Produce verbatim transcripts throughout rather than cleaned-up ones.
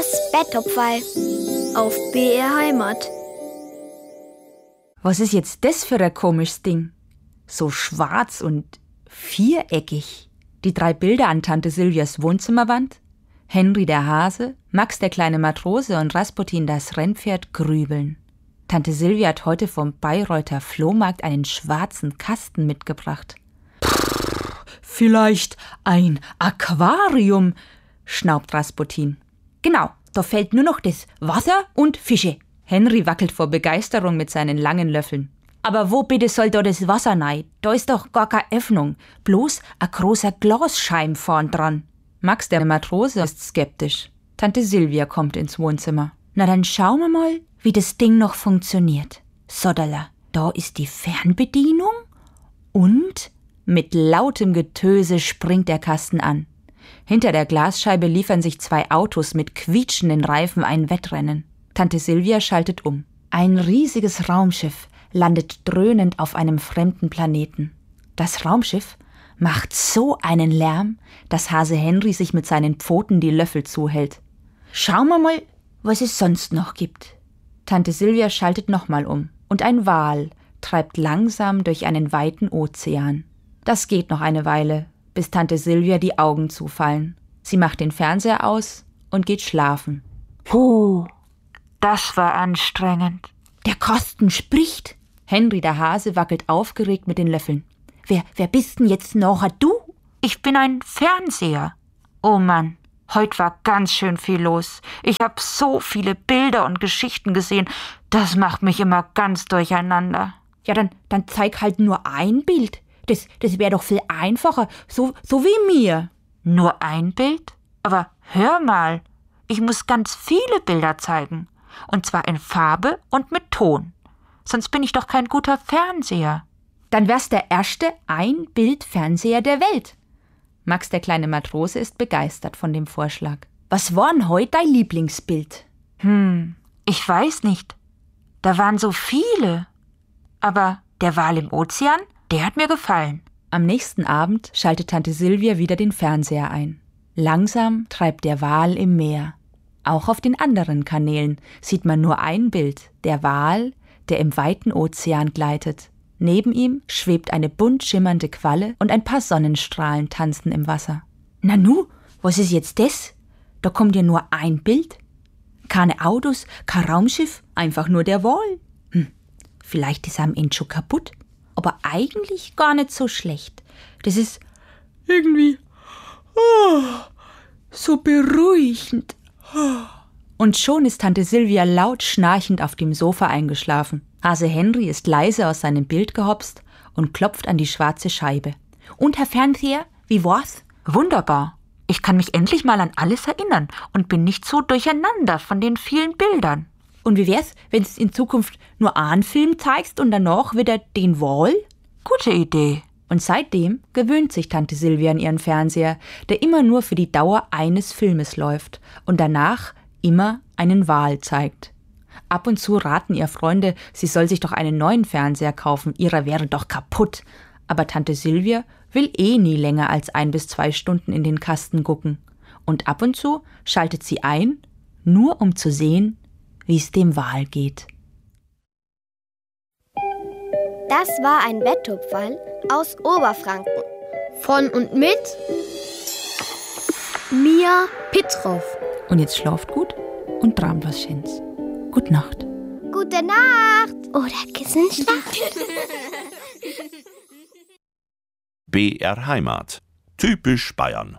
Das Betttopferl auf B R Heimat. Was ist jetzt das für ein komisches Ding? So schwarz und viereckig. Die drei Bilder an Tante Silvias Wohnzimmerwand. Henry der Hase, Max der kleine Matrose und Rasputin das Rennpferd grübeln. Tante Silvia hat heute vom Bayreuther Flohmarkt einen schwarzen Kasten mitgebracht. Pff, vielleicht ein Aquarium, schnaubt Rasputin. Genau, da fehlt nur noch das Wasser und Fische. Henry wackelt vor Begeisterung mit seinen langen Löffeln. Aber wo bitte soll da das Wasser rein? Da ist doch gar keine Öffnung, bloß ein großer Glasscheiben vorn dran. Max, der Matrose, ist skeptisch. Tante Silvia kommt ins Wohnzimmer. Na dann schauen wir mal, wie das Ding noch funktioniert. Sodala, da ist die Fernbedienung und mit lautem Getöse springt der Kasten an. Hinter der Glasscheibe liefern sich zwei Autos mit quietschenden Reifen ein Wettrennen. Tante Silvia schaltet um. Ein riesiges Raumschiff landet dröhnend auf einem fremden Planeten. Das Raumschiff macht so einen Lärm, dass Hase Henry sich mit seinen Pfoten die Löffel zuhält. Schauen wir mal, was es sonst noch gibt. Tante Silvia schaltet nochmal um und ein Wal treibt langsam durch einen weiten Ozean. Das geht noch eine Weile, bis Tante Silvia die Augen zufallen. Sie macht den Fernseher aus und geht schlafen. Puh, das war anstrengend. Der Kasten spricht. Henry der Hase wackelt aufgeregt mit den Löffeln. Wer, wer bist denn jetzt noch? Du? Ich bin ein Fernseher. Oh Mann, heute war ganz schön viel los. Ich habe so viele Bilder und Geschichten gesehen. Das macht mich immer ganz durcheinander. Ja, dann, dann zeig halt nur ein Bild. Das, das wäre doch viel einfacher, so, so wie mir. Nur ein Bild? Aber hör mal, ich muss ganz viele Bilder zeigen. Und zwar in Farbe und mit Ton. Sonst bin ich doch kein guter Fernseher. Dann wär's der erste Ein-Bild-Fernseher der Welt. Max, der kleine Matrose, ist begeistert von dem Vorschlag. Was war denn heute dein Lieblingsbild? Hm, ich weiß nicht. Da waren so viele. Aber der Wal im Ozean, der hat mir gefallen. Am nächsten Abend schaltet Tante Silvia wieder den Fernseher ein. Langsam treibt der Wal im Meer. Auch auf den anderen Kanälen sieht man nur ein Bild, der Wal, der im weiten Ozean gleitet. Neben ihm schwebt eine bunt schimmernde Qualle und ein paar Sonnenstrahlen tanzen im Wasser. Nanu, was ist jetzt das? Da kommt ja nur ein Bild. Keine Autos, kein Raumschiff, einfach nur der Wal. Hm, vielleicht ist er am Ende schon kaputt, aber eigentlich gar nicht so schlecht. Das ist irgendwie oh, so beruhigend. Und schon ist Tante Silvia laut schnarchend auf dem Sofa eingeschlafen. Hase Henry ist leise aus seinem Bild gehopst und klopft an die schwarze Scheibe. Und Herr Fernseher, wie war's? Wunderbar. Ich kann mich endlich mal an alles erinnern und bin nicht so durcheinander von den vielen Bildern. Und wie wär's, wenn du in Zukunft nur einen Film zeigst und danach wieder den Wal? Gute Idee. Und seitdem gewöhnt sich Tante Silvia an ihren Fernseher, der immer nur für die Dauer eines Filmes läuft und danach immer einen Wal zeigt. Ab und zu raten ihr Freunde, sie soll sich doch einen neuen Fernseher kaufen, ihrer wäre doch kaputt. Aber Tante Silvia will eh nie länger als ein bis zwei Stunden in den Kasten gucken. Und ab und zu schaltet sie ein, nur um zu sehen, wie es dem Wal geht. Das war ein Betttopferl aus Oberfranken. Von und mit Mia Pitrow. Und jetzt schlaft gut und träumt was Schönes. Gute Nacht. Gute Nacht. Oder Kissenschlacht. B R Heimat. Typisch Bayern.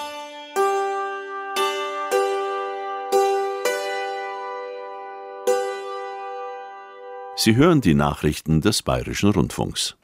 Sie hören die Nachrichten des Bayerischen Rundfunks.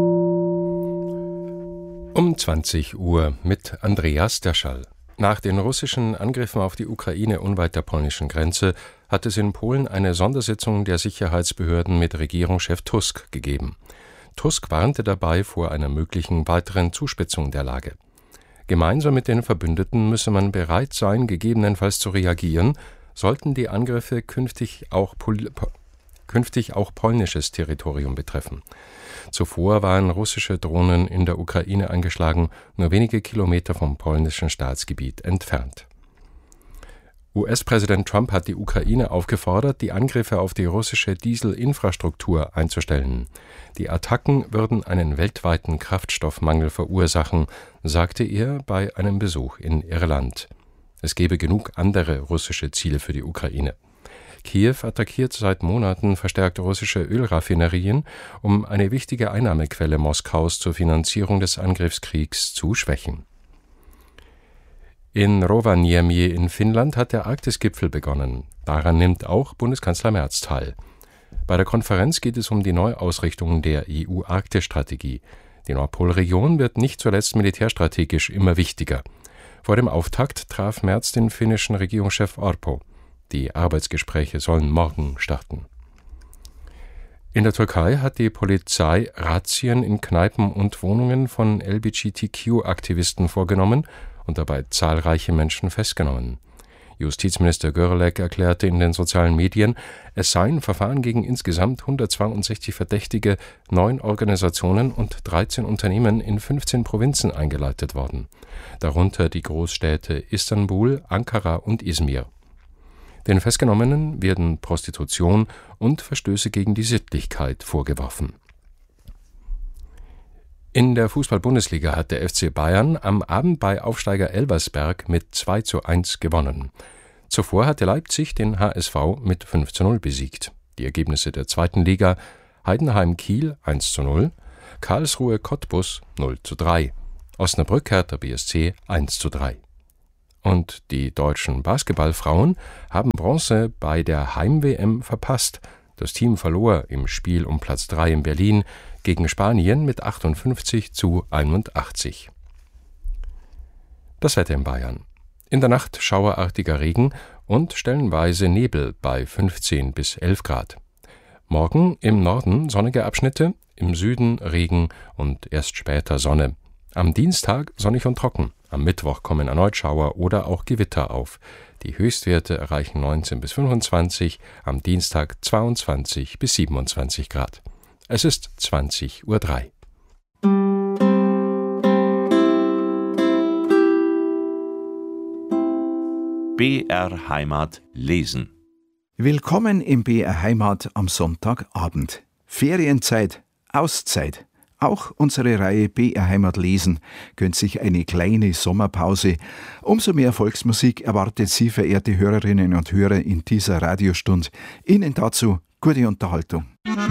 Um zwanzig Uhr mit Andreas Derschall. Nach den russischen Angriffen auf die Ukraine unweit der polnischen Grenze hat es in Polen eine Sondersitzung der Sicherheitsbehörden mit Regierungschef Tusk gegeben. Tusk warnte dabei vor einer möglichen weiteren Zuspitzung der Lage. Gemeinsam mit den Verbündeten müsse man bereit sein, gegebenenfalls zu reagieren, sollten die Angriffe künftig auch, Pol- künftig auch polnisches Territorium betreffen. Zuvor waren russische Drohnen in der Ukraine eingeschlagen, nur wenige Kilometer vom polnischen Staatsgebiet entfernt. U S-Präsident Trump hat die Ukraine aufgefordert, die Angriffe auf die russische Dieselinfrastruktur einzustellen. Die Attacken würden einen weltweiten Kraftstoffmangel verursachen, sagte er bei einem Besuch in Irland. Es gebe genug andere russische Ziele für die Ukraine. Kiew attackiert seit Monaten verstärkt russische Ölraffinerien, um eine wichtige Einnahmequelle Moskaus zur Finanzierung des Angriffskriegs zu schwächen. In Rovaniemi in Finnland hat der Arktisgipfel begonnen. Daran nimmt auch Bundeskanzler Merz teil. Bei der Konferenz geht es um die Neuausrichtung der E U-Arktis-Strategie. Die Nordpolregion wird nicht zuletzt militärstrategisch immer wichtiger. Vor dem Auftakt traf Merz den finnischen Regierungschef Orpo. Die Arbeitsgespräche sollen morgen starten. In der Türkei hat die Polizei Razzien in Kneipen und Wohnungen von L G B T Q-Aktivisten vorgenommen und dabei zahlreiche Menschen festgenommen. Justizminister Görelek erklärte in den sozialen Medien, es seien Verfahren gegen insgesamt hundertzweiundsechzig Verdächtige, neun Organisationen und dreizehn Unternehmen in fünfzehn Provinzen eingeleitet worden, darunter die Großstädte Istanbul, Ankara und Izmir. Den Festgenommenen werden Prostitution und Verstöße gegen die Sittlichkeit vorgeworfen. In der Fußball-Bundesliga hat der F C Bayern am Abend bei Aufsteiger Elversberg mit zwei zu eins gewonnen. Zuvor hatte Leipzig den H S V mit fünf zu null besiegt. Die Ergebnisse der zweiten Liga: Heidenheim-Kiel eins zu null, Karlsruhe-Cottbus null zu drei, Osnabrück-Hertha B S C eins zu drei. Und die deutschen Basketballfrauen haben Bronze bei der Heim-W M verpasst. Das Team verlor im Spiel um Platz drei in Berlin gegen Spanien mit achtundfünfzig zu einundachtzig. Das Wetter in Bayern. In der Nacht schauerartiger Regen und stellenweise Nebel bei fünfzehn bis elf Grad. Morgen im Norden sonnige Abschnitte, im Süden Regen und erst später Sonne. Am Dienstag sonnig und trocken. Am Mittwoch kommen erneut Schauer oder auch Gewitter auf. Die Höchstwerte erreichen neunzehn bis fünfundzwanzig, am Dienstag zweiundzwanzig bis siebenundzwanzig Grad. Es ist zwanzig Uhr drei. B R Heimat lesen. Willkommen im B R Heimat am Sonntagabend. Ferienzeit, Auszeit. Auch unsere Reihe B R Heimat lesen gönnt sich eine kleine Sommerpause. Umso mehr Volksmusik erwartet Sie, verehrte Hörerinnen und Hörer, in dieser Radiostund. Ihnen dazu gute Unterhaltung.